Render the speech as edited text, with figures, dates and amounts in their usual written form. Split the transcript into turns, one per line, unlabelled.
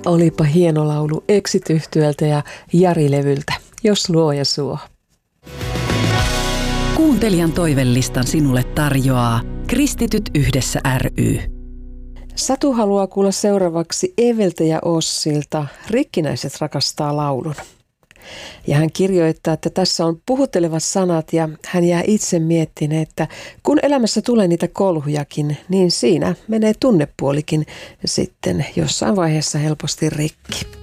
Olipa hieno laulu Exit-yhtyöltä ja Jari-levyltä, Jos luoja suo.
Kuuntelijan toivelistan sinulle tarjoaa Kristityt yhdessä ry.
Satu haluaa kuulla seuraavaksi Eveltä ja Ossilta Rikkinäiset rakastaa laulun. Ja hän kirjoittaa, että tässä on puhuttelevat sanat ja hän jää itse miettimään, että kun elämässä tulee niitä kolhujakin, niin siinä menee tunnepuolikin sitten jossain vaiheessa helposti rikki.